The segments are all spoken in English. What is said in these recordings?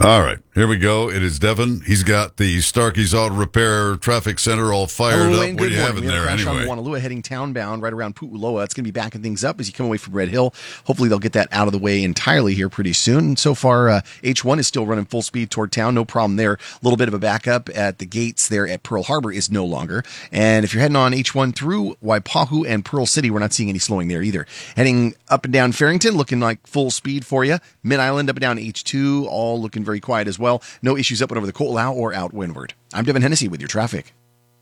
All right, here we go. It is Devin. He's got the Starkey's Auto Repair Traffic Center all fired up. What do you have in there anyway? On Wanalua heading townbound right around Pu'uloa. It's going to be backing things up as you come away from Red Hill. Hopefully they'll get that out of the way entirely here pretty soon. And so far, H1 is still running full speed toward town. No problem there. A little bit of a backup at the gates there at Pearl Harbor is no longer. And if you're heading on H1 through Waipahu and Pearl City, we're not seeing any slowing there either. Heading up and down Farrington, looking like full speed for you. Mid-Island up and down H2, all looking very quiet as well. No issues up and over the Ko'olau or out windward. I'm Devin Hennessy with your traffic.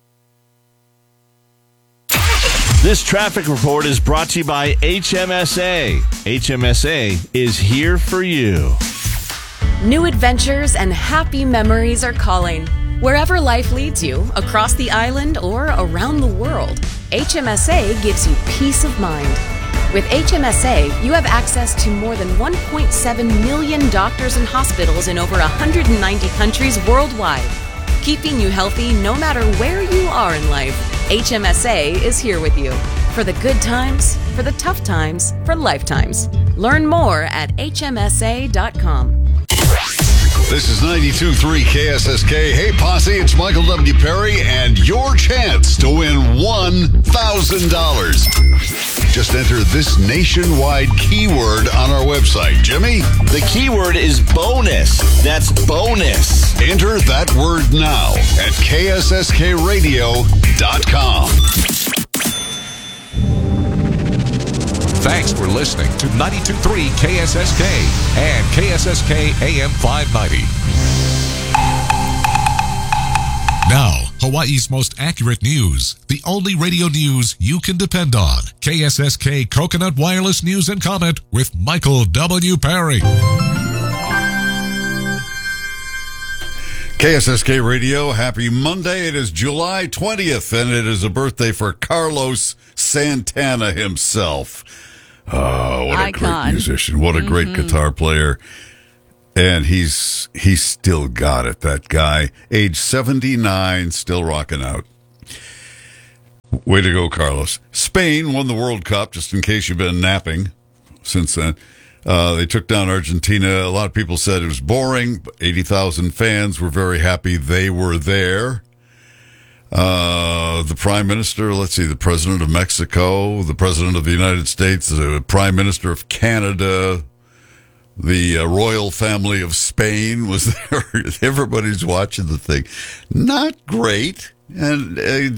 This traffic report is brought to you by HMSA. HMSA is here for you. New adventures and happy memories are calling. Wherever life leads you, across the island or around the world, HMSA gives you peace of mind. With HMSA, you have access to more than 1.7 million doctors and hospitals in over 190 countries worldwide. Keeping you healthy no matter where you are in life, HMSA is here with you. For the good times, for the tough times, for lifetimes. Learn more at hmsa.com. This is 92.3 KSSK. Hey, Posse, it's Michael W. Perry, and your chance to win $1,000. Just enter this nationwide keyword on our website. Jimmy? The keyword is bonus. That's bonus. Enter that word now at KSSKradio.com. Thanks for listening to 92.3 KSSK and KSSK AM 590. Now, Hawaii's most accurate news. The only radio news you can depend on. KSSK Coconut Wireless News and Comment with Michael W. Perry. KSSK Radio, happy Monday. It is July 20th, and it is a birthday for Carlos Santana himself. Oh, what a great musician. What a great guitar player. And he's still got it, that guy. Age 79, still rocking out. Way to go, Carlos. Spain won the World Cup, just in case you've been napping since then. They took down Argentina. A lot of people said it was boring. 80,000 fans were very happy they were there. The Prime Minister, the President of Mexico, the President of the United States, the Prime Minister of Canada, the royal family of Spain was there. Everybody's watching the thing. Not great. And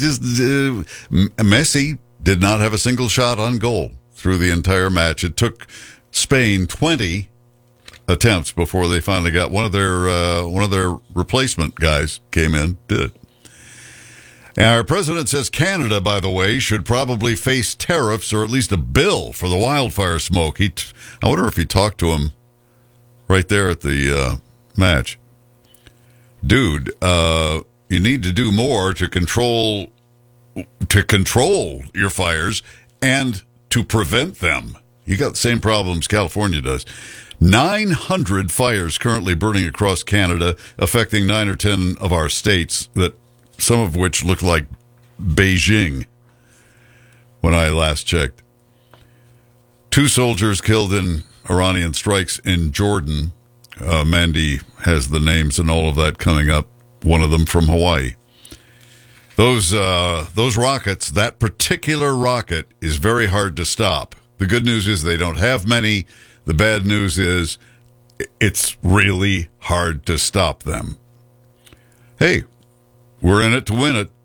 Messi did not have a single shot on goal through the entire match. It took Spain 20 attempts before they finally got one of their replacement guys came in, did it. And our president says Canada, by the way, should probably face tariffs or at least a bill for the wildfire smoke. I wonder if he talked to him right there at the match. Dude, you need to do more to control your fires and to prevent them. You got the same problems California does. 900 fires currently burning across Canada, affecting 9 or 10 of our states, that some of which look like Beijing when I last checked. 2 soldiers killed in Iranian strikes in Jordan. Mandy has the names and all of that coming up. One of them from Hawaii. Those rockets, that particular rocket is very hard to stop. The good news is they don't have many. The bad news is it's really hard to stop them. Hey, we're in it to win it.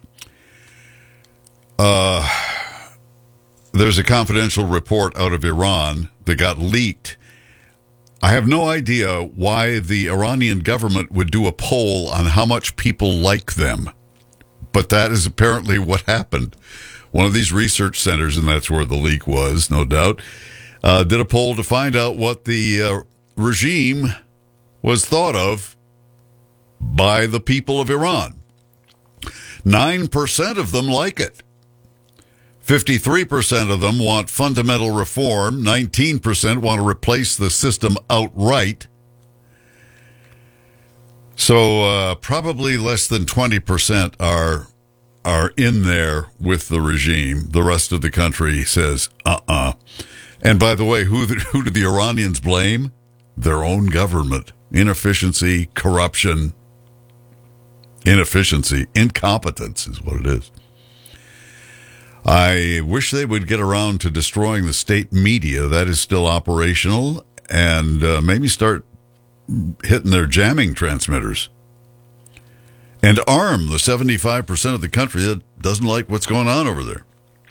There's a confidential report out of Iran that got leaked. I have no idea why the Iranian government would do a poll on how much people like them. But that is apparently what happened. One of these research centers, and that's where the leak was, no doubt, did a poll to find out what the regime was thought of by the people of Iran. 9% of them like it. 53% of them want fundamental reform. 19% want to replace the system outright. So probably less than 20% are in there with the regime. The rest of the country says, And by the way, who do the Iranians blame? Their own government. inefficiency, corruption. Inefficiency, incompetence is what it is. I wish they would get around to destroying the state media. That is still operational, and maybe start hitting their jamming transmitters. And arm the 75% of the country that doesn't like what's going on over there.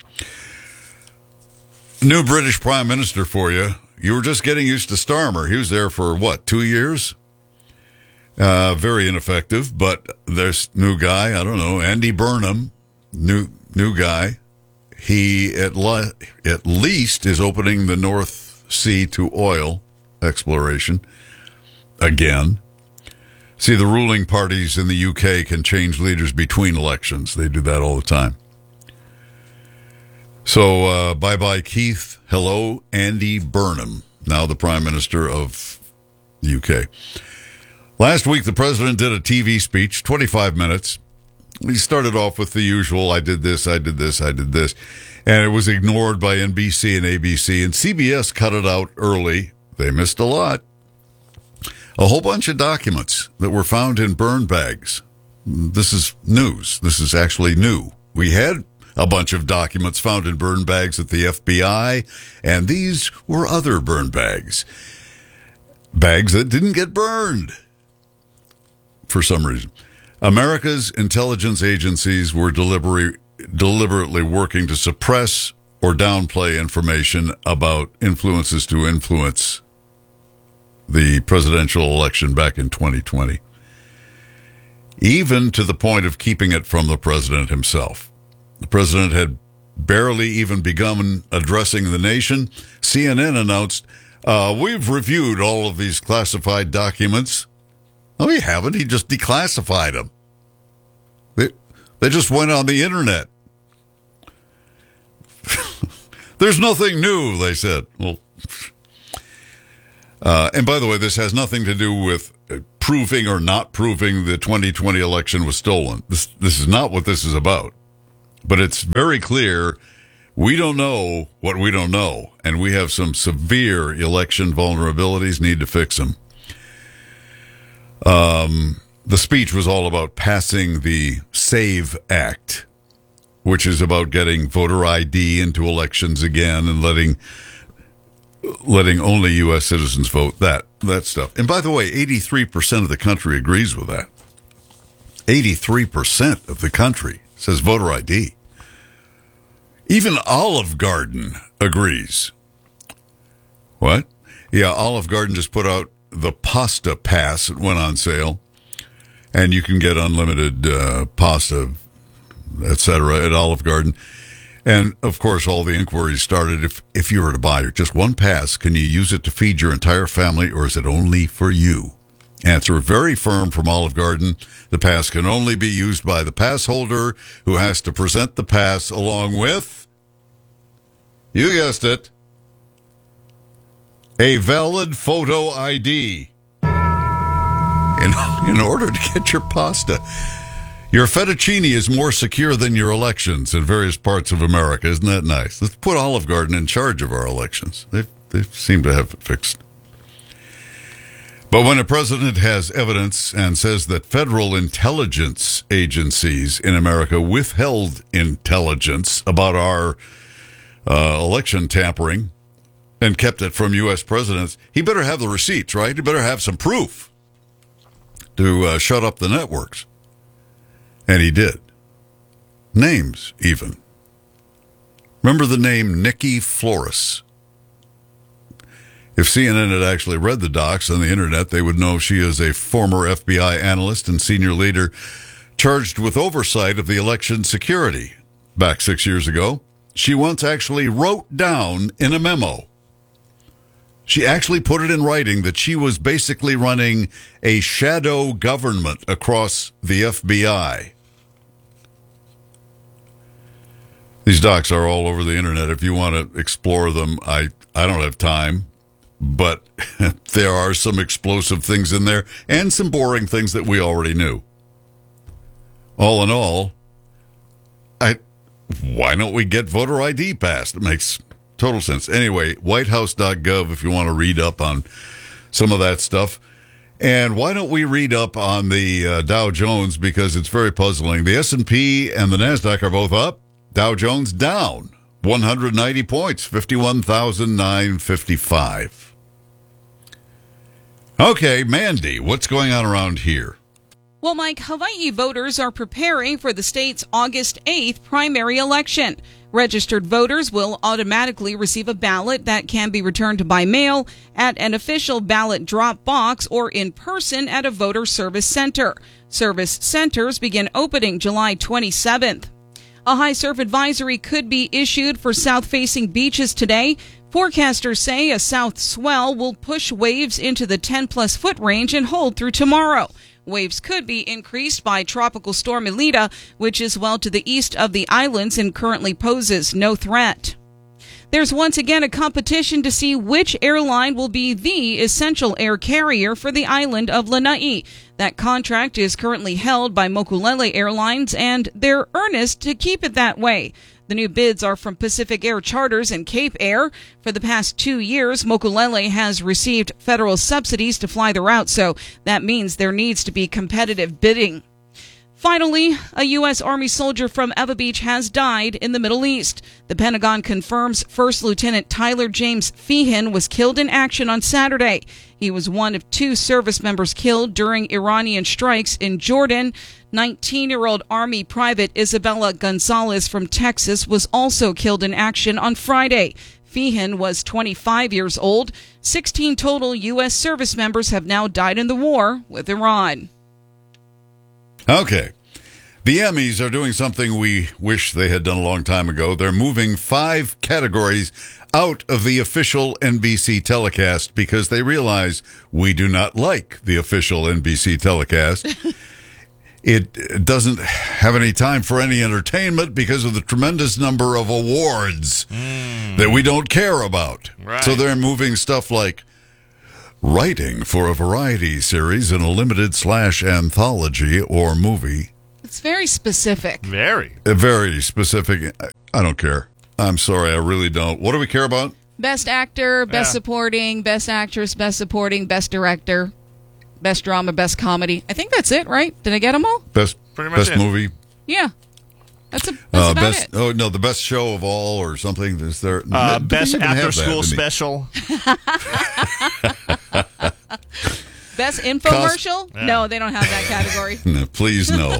New British Prime Minister for you. You were just getting used to Starmer. He was there for, 2 years? Very ineffective, but there's new guy, I don't know, Andy Burnham, new guy. He at least is opening the North Sea to oil exploration again. See, the ruling parties in the UK can change leaders between elections. They do that all the time. So, bye-bye, Keith. Hello, Andy Burnham, now the Prime Minister of the UK. Last week, the president did a TV speech, 25 minutes. He started off with the usual, I did this, I did this, I did this. And it was ignored by NBC and ABC. And CBS cut it out early. They missed a lot. A whole bunch of documents that were found in burn bags. This is news. This is actually new. We had a bunch of documents found in burn bags at the FBI, and these were other burn bags. Bags that didn't get burned for some reason. America's intelligence agencies were deliberately working to suppress or downplay information about influences to influence the presidential election back in 2020, even to the point of keeping it from the president himself. The president had barely even begun addressing the nation. CNN announced, we've reviewed all of these classified documents. No, he haven't. He just declassified them. They just went on the internet. There's nothing new, they said. Well, and by the way, this has nothing to do with proving or not proving the 2020 election was stolen. This is not what this is about. But it's very clear we don't know what we don't know, and we have some severe election vulnerabilities, need to fix them. The speech was all about passing the SAVE Act, which is about getting voter ID into elections again and letting only U.S. citizens vote, that stuff. And by the way, 83% of the country agrees with that. 83% of the country says voter ID. Even Olive Garden agrees. What? Yeah, Olive Garden just put out the pasta pass. It went on sale. And you can get unlimited pasta, etc. at Olive Garden. And, of course, all the inquiries started, if you were to buy just one pass, can you use it to feed your entire family, or is it only for you? Answer very firm from Olive Garden. The pass can only be used by the pass holder, who has to present the pass along with, you guessed it, a valid photo ID in order to get your pasta. Your fettuccine is more secure than your elections in various parts of America. Isn't that nice? Let's put Olive Garden in charge of our elections. They seem to have it fixed. But when a president has evidence and says that federal intelligence agencies in America withheld intelligence about our election tampering and kept it from U.S. presidents, he better have the receipts, right? He better have some proof to shut up the networks. And he did. Names, even. Remember the name Nikki Flores? If CNN had actually read the docs on the internet, they would know she is a former FBI analyst and senior leader charged with oversight of the election security. Back 6 years ago, she once actually wrote down in a memo, she actually put it in writing, that she was basically running a shadow government across the FBI. These docs are all over the internet. If you want to explore them, I don't have time, but there are some explosive things in there and some boring things that we already knew. All in all, why don't we get voter ID passed? It makes total sense. Anyway, whitehouse.gov if you want to read up on some of that stuff. And why don't we read up on the Dow Jones, because it's very puzzling. The S&P and the NASDAQ are both up. Dow Jones down 190 points, 51,955. Okay, Mandy, what's going on around here? Well, Mike, Hawaii voters are preparing for the state's August 8th primary election. Registered voters will automatically receive a ballot that can be returned by mail at an official ballot drop box or in person at a voter service center. Service centers begin opening July 27th. A high surf advisory could be issued for south-facing beaches today. Forecasters say a south swell will push waves into the 10-plus foot range and hold through tomorrow. Waves could be increased by Tropical Storm Elita, which is well to the east of the islands and currently poses no threat. There's once again a competition to see which airline will be the essential air carrier for the island of Lanai. That contract is currently held by Mokulele Airlines, and they're earnest to keep it that way. The new bids are from Pacific Air Charters and Cape Air. For the past 2 years, Mokulele has received federal subsidies to fly the route, so that means there needs to be competitive bidding. Finally, a U.S. Army soldier from Eva Beach has died in the Middle East. The Pentagon confirms First Lieutenant Tyler James Feehan was killed in action on Saturday. He was one of 2 service members killed during Iranian strikes in Jordan. 19-year-old Army Private Isabella Gonzalez from Texas was also killed in action on Friday. Feehan was 25 years old. 16 total U.S. service members have now died in the war with Iran. Okay. The Emmys are doing something we wish they had done a long time ago. They're moving 5 categories out of the official NBC telecast because they realize we do not like the official NBC telecast. It doesn't have any time for any entertainment because of the tremendous number of awards that we don't care about. Right. So they're moving stuff like writing for a variety series in a limited/anthology or movie. It's very specific. Very. Very specific. I don't care. I'm sorry, I really don't. What do we care about? Best actor, best supporting, best actress, best supporting, best director, best drama, best comedy. I think that's it, right? Did I get them all? Best Pretty much it. movie. Yeah. That's about best. it. Oh no, the best show of all, or something. Is there Best after-school special. Best infomercial? No, they don't have that category. No, please no.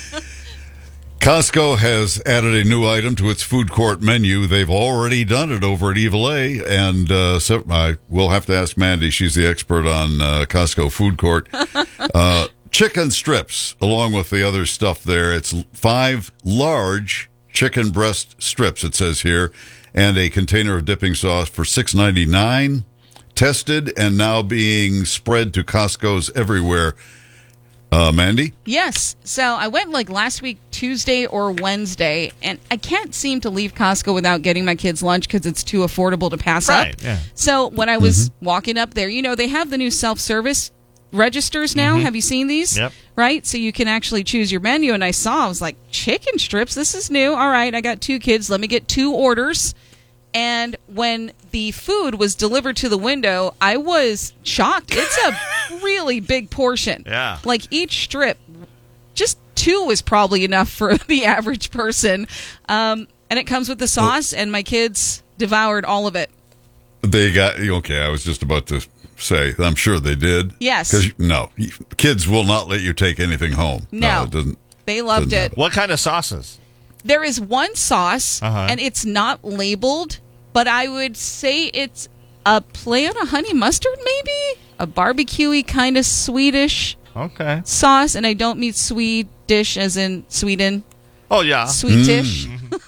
Costco has added a new item to its food court menu. They've already done it over at Evil A, and so I will have to ask Mandy. She's the expert on Costco food court. Chicken strips, along with the other stuff there. It's 5 large chicken breast strips, it says here, and a container of dipping sauce for $6.99. Tested and now being spread to Costco's everywhere. Mandy? Yes. So I went like last week, Tuesday or Wednesday, and I can't seem to leave Costco without getting my kids lunch because it's too affordable to pass up. Yeah. So when I was walking up there, they have the new self-service registers now. Have you seen these? Yep. Right? So you can actually choose your menu, and I was like, chicken strips? This is new. All right, I got 2 kids. Let me get 2 orders. And when the food was delivered to the window, I was shocked. It's a really big portion. Yeah. Like each strip, just 2 is probably enough for the average person. And it comes with the sauce, and my kids devoured all of it. They got, okay, I was just about to say, I'm sure they did. Yes. Because, kids will not let you take anything home. No. It doesn't. They loved doesn't it. What kind of sauces? There is one sauce, Uh-huh. and it's not labeled, but I would say it's a play on a honey mustard, maybe? A barbecue-y kind of Swedish Okay. sauce, and I don't mean Swedish as in Sweden. Oh, yeah. Sweetish.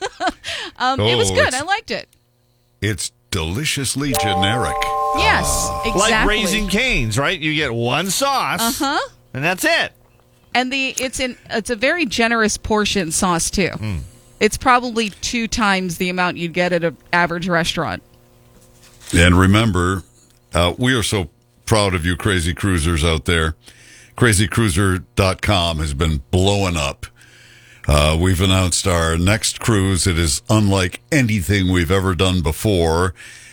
It was good. I liked it. It's deliciously generic. Yes, exactly. Like Raising Cane's, right? You get one sauce, and that's it. And it's a very generous portion sauce too. It's probably 2 times the amount you'd get at an average restaurant. And remember, we are so proud of you crazy cruisers out there. CrazyCruiser.com has been blowing up. We've announced our next cruise. It is unlike anything we've ever done before.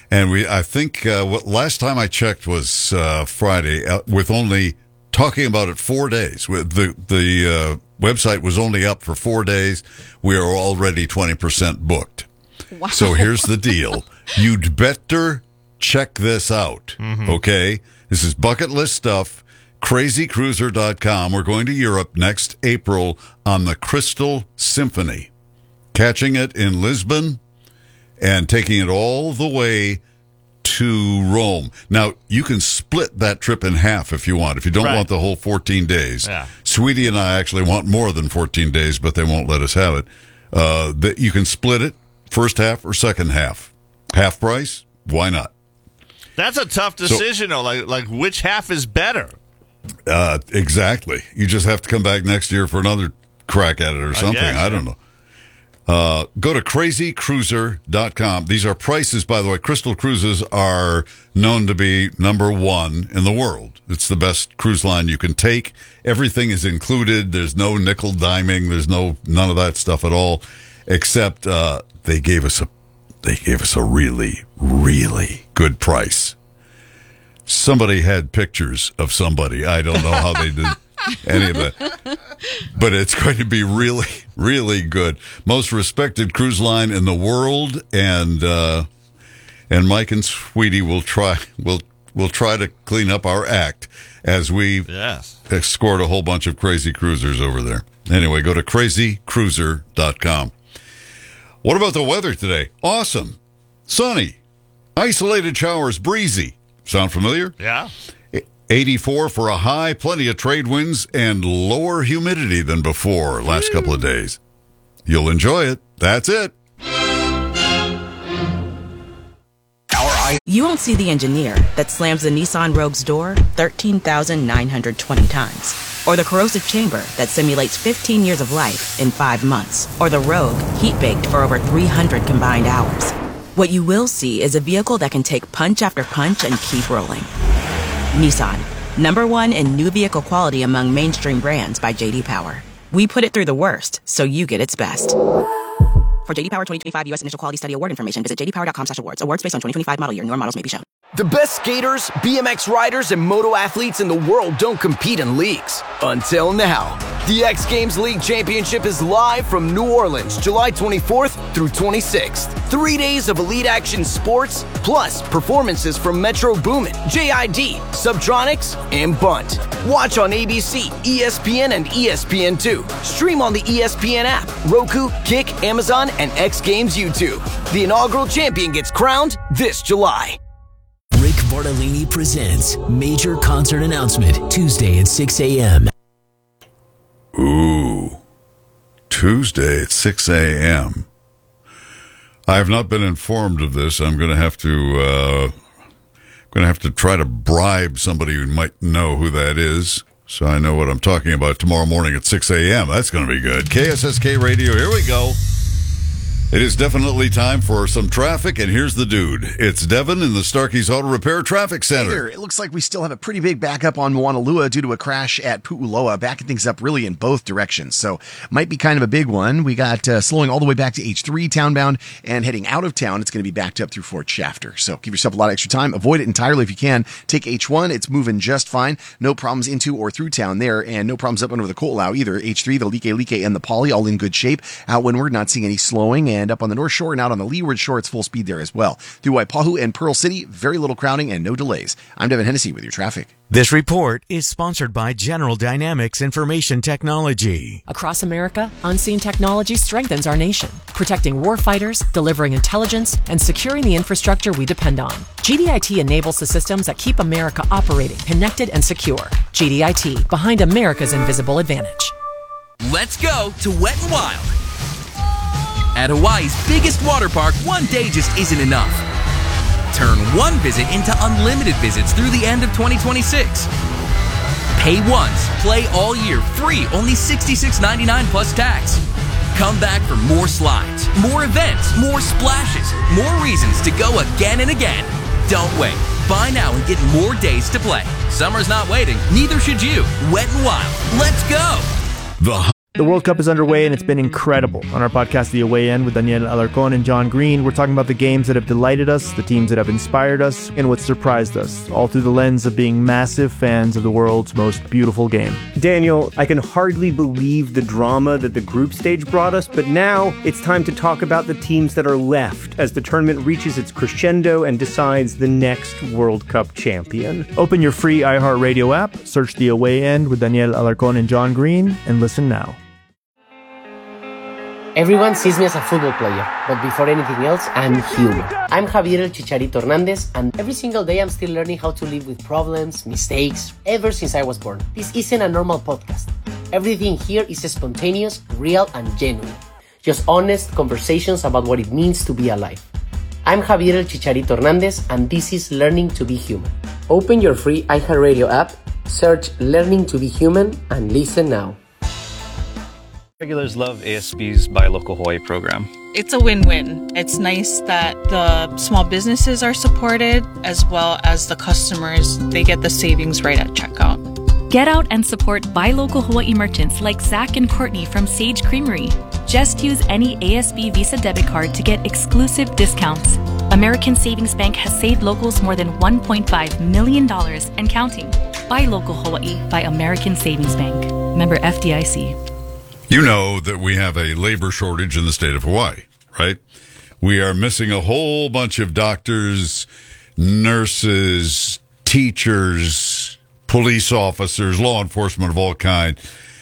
And I think last time I checked was Friday, with only talking about it 4 days. The website was only up for 4 days. We are already 20% booked. Wow. So here's the deal. You'd better check this out, okay? This is bucket list stuff. CrazyCruiser.com. We're going to Europe next April on the Crystal Symphony. Catching it in Lisbon and taking it all the way to Rome. Now, you can split that trip in half if you want, if you don't want the whole 14 days. Yeah. Sweetie and I actually want more than 14 days, but they won't let us have it. You can split it, first half or second half. Half price? Why not? That's a tough decision, though. Like which half is better? Exactly. You just have to come back next year for another crack at it or something. I don't know. Go to crazycruiser.com. These are prices, by the way. Crystal Cruises are known to be number one in the world. It's the best cruise line you can take. Everything is included. There's no nickel diming. There's none of that stuff at all, except they gave us a really, really good price. Somebody had pictures of somebody. I don't know how they did any of that. But it's going to be really, really good. Most respected cruise line in the world, and Mike and Sweetie will try to clean up our act as we escort a whole bunch of crazy cruisers over there. Anyway, go to crazycruiser.com. What about the weather today? Awesome. Sunny. Isolated showers, breezy. Sound familiar? Yeah. 84 for a high, plenty of trade winds, and lower humidity than before last couple of days. You'll enjoy it. That's it. You won't see the engineer that slams the Nissan Rogue's door 13,920 times. Or the corrosive chamber that simulates 15 years of life in 5 months. Or the Rogue heat-baked for over 300 combined hours. What you will see is a vehicle that can take punch after punch and keep rolling. Nissan, #1 in new vehicle quality among mainstream brands by J.D. Power. We put it through the worst, so you get its best. For J.D. Power 2025 U.S. Initial Quality Study Award information, visit jdpower.com/awards. Awards based on 2025 model year. Newer models may be shown. The best skaters, BMX riders, and moto athletes in the world don't compete in leagues. Until now. The X Games League Championship is live from New Orleans, July 24th through 26th. 3 days of elite action sports, plus performances from Metro Boomin, JID, Subtronics, and Bunt. Watch on ABC, ESPN, and ESPN2. Stream on the ESPN app, Roku, Kick, Amazon, and X Games YouTube. The inaugural champion gets crowned this July. Rick Bartolini presents Major Concert Announcement, Tuesday at 6 a.m. Ooh, Tuesday at 6 a.m. I have not been informed of this. I'm going to have to try to bribe somebody who might know who that is, so I know what I'm talking about tomorrow morning at 6 a.m. That's going to be good. KSSK Radio, here we go. It is definitely time for some traffic, and here's the dude. It's Devin in the Starkey's Auto Repair Traffic Center. Here, it looks like we still have a pretty big backup on Moanalua due to a crash at Pu'uloa, backing things up really in both directions. So, might be kind of a big one. We got slowing all the way back to H3 townbound, and heading out of town, it's going to be backed up through Fort Shafter. So, give yourself a lot of extra time. Avoid it entirely if you can. Take H1, it's moving just fine. No problems into or through town there, and no problems up under the Ko'olau either. H3, the Like, and the Poly, all in good shape. Out windward, not seeing any slowing, and up on the North Shore and out on the leeward shore, it's full speed there as well. Through Waipahu and Pearl City, very little crowding and no delays. I'm Devin Hennessy with your traffic. This report is sponsored by General Dynamics Information Technology. Across America, Unseen Technology strengthens our nation, protecting warfighters, delivering intelligence, and securing the infrastructure we depend on. GDIT enables the systems that keep America operating, connected, and secure. GDIT, behind America's invisible advantage. Let's go to Wet n Wild. At Hawaii's biggest water park, one day just isn't enough. Turn one visit into unlimited visits through the end of 2026. Pay once, play all year, free, only $66.99 plus tax. Come back for more slides, more events, more splashes, more reasons to go again and again. Don't wait. Buy now and get more days to play. Summer's not waiting, neither should you. Wet n Wild. Let's go! The World Cup is underway and it's been incredible. On our podcast, The Away End, with Daniel Alarcón and John Green, we're talking about the games that have delighted us, the teams that have inspired us, and what surprised us, all through the lens of being massive fans of the world's most beautiful game. Daniel, I can hardly believe the drama that the group stage brought us, but now it's time to talk about the teams that are left as the tournament reaches its crescendo and decides the next World Cup champion. Open your free iHeartRadio app, search The Away End with Daniel Alarcón and John Green, and listen now. Everyone sees me as a football player, but before anything else, I'm human. I'm Javier El Chicharito Hernandez, and every single day I'm still learning how to live with problems, mistakes, ever since I was born. This isn't a normal podcast. Everything here is spontaneous, real, and genuine. Just honest conversations about what it means to be alive. I'm Javier El Chicharito Hernandez, and this is Learning to Be Human. Open your free iHeartRadio app, search Learning to Be Human, and listen now. Regulars love ASB's Buy Local Hawaii program. It's a win-win. It's nice that the small businesses are supported as well as the customers. They get the savings right at checkout. Get out and support Buy Local Hawaii merchants like Zach and Courtney from Sage Creamery. Just use any ASB Visa debit card to get exclusive discounts. American Savings Bank has saved locals more than $1.5 million and counting. Buy Local Hawaii by American Savings Bank. Member FDIC. You know that we have a labor shortage in the state of Hawaii, right? We are missing a whole bunch of doctors, nurses, teachers, police officers, law enforcement of all kinds.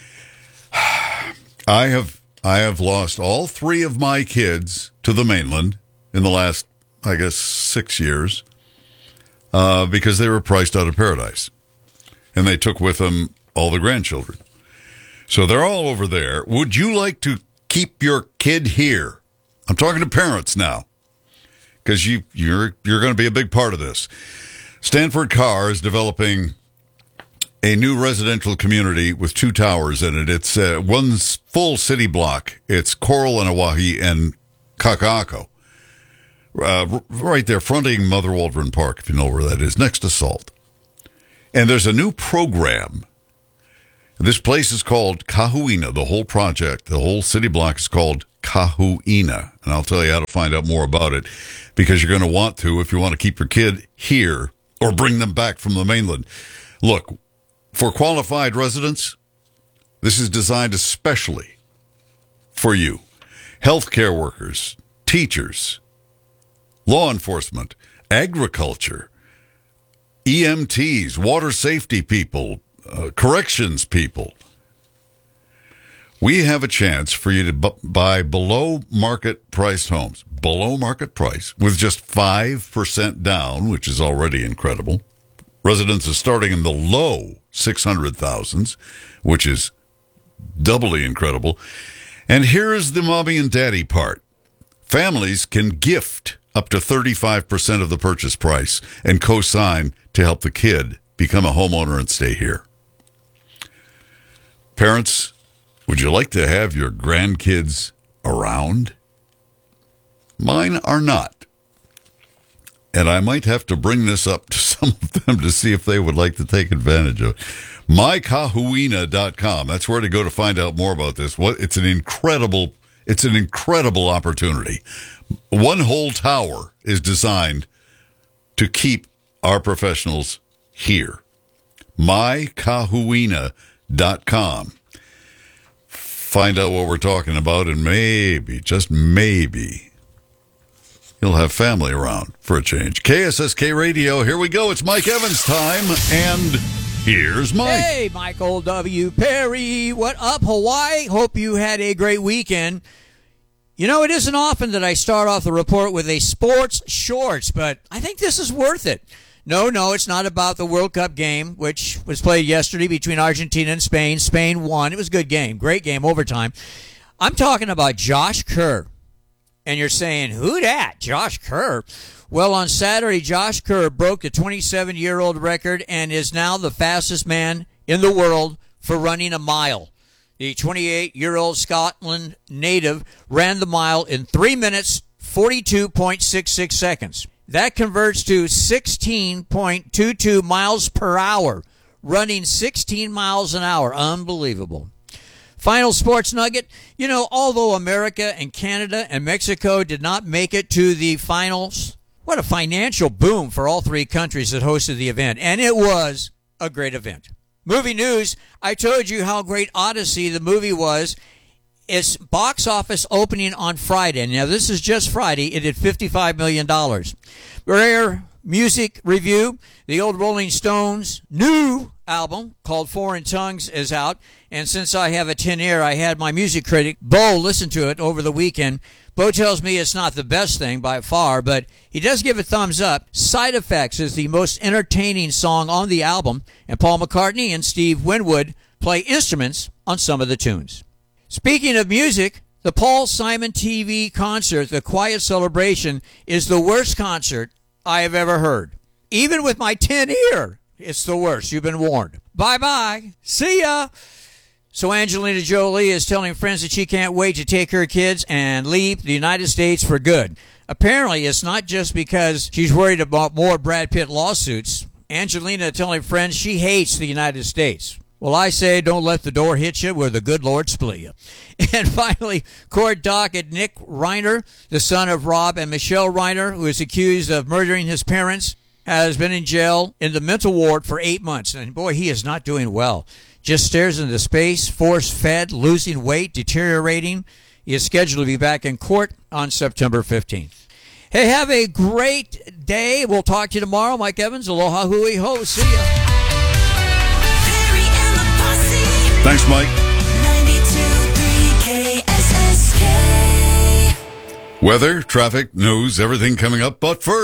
I have lost all three of my kids to the mainland in the last, I guess, 6 years because they were priced out of paradise. And they took with them all the grandchildren. So they're all over there. Would you like to keep your kid here? I'm talking to parents now, because you're going to be a big part of this. Stanford Carr is developing a new residential community with 2 towers in it. It's one full city block. It's Coral and Oahe and Kaka'ako. Right there, fronting Mother Waldron Park, if you know where that is, next to Salt. And there's a new program. This place is called Kahuina. The whole project, the whole city block is called Kahuina. And I'll tell you how to find out more about it, because you're going to want to if you want to keep your kid here or bring them back from the mainland. Look, for qualified residents, this is designed especially for you. Healthcare workers, teachers, law enforcement, agriculture, EMTs, water safety people, corrections people. We have a chance for you to buy below market priced homes, below market price, with just 5% down, which is already incredible. Residents are starting in the low 600,000s, which is doubly incredible. And here's the mommy and daddy part. Families can gift up to 35% of the purchase price and co-sign to help the kid become a homeowner and stay here. Parents, would you like to have your grandkids around? Mine are not. And I might have to bring this up to some of them to see if they would like to take advantage of it. MyKahuina.com. That's where to go to find out more about this. It's an incredible opportunity. One whole tower is designed to keep our professionals here. MyKahuina.com. Find out what we're talking about, and maybe, just maybe, you'll have family around for a change. KSSK Radio, here we go. It's Mike Evans time, and here's Mike. Hey, Michael W. Perry. What up, Hawaii? Hope you had a great weekend. You know, it isn't often that I start off the report with a sports shorts, but I think this is worth it. No, it's not about the World Cup game, which was played yesterday between Argentina and Spain. Spain won. It was a good game. Great game, overtime. I'm talking about Josh Kerr. And you're saying, who dat? Josh Kerr? Well, on Saturday, Josh Kerr broke the 27-year-old record and is now the fastest man in the world for running a mile. The 28-year-old Scotland native ran the mile in 3 minutes, 42.66 seconds. That converts to 16.22 miles per hour, running 16 miles an hour. Unbelievable. Final sports nugget. You know, although America and Canada and Mexico did not make it to the finals, what a financial boom for all three countries that hosted the event. And it was a great event. Movie news. I told you how great Odyssey, the movie, was. Its box office opening on Friday. Now, this is just Friday. It did $55 million. Rare music review. The old Rolling Stones' new album called Foreign Tongues is out. And since I have a tin ear, I had my music critic, Bo, listen to it over the weekend. Bo tells me it's not the best thing by far, but he does give a thumbs up. Side Effects is the most entertaining song on the album, and Paul McCartney and Steve Winwood play instruments on some of the tunes. Speaking of music, the Paul Simon TV concert, The Quiet Celebration, is the worst concert I have ever heard. Even with my tin ear, it's the worst. You've been warned. Bye-bye. See ya. So Angelina Jolie is telling friends that she can't wait to take her kids and leave the United States for good. Apparently, it's not just because she's worried about more Brad Pitt lawsuits. Angelina telling friends she hates the United States. Well, I say don't let the door hit you where the good Lord split you. And finally, court docket Nick Reiner, the son of Rob and Michelle Reiner, who is accused of murdering his parents, has been in jail in the mental ward for 8 months. And boy, he is not doing well. Just stares into space, force-fed, losing weight, deteriorating. He is scheduled to be back in court on September 15th. Hey, have a great day. We'll talk to you tomorrow. Mike Evans, aloha hui ho. See ya. Thanks, Mike. 92.3 KSSK. Weather, traffic, news, everything coming up. But first,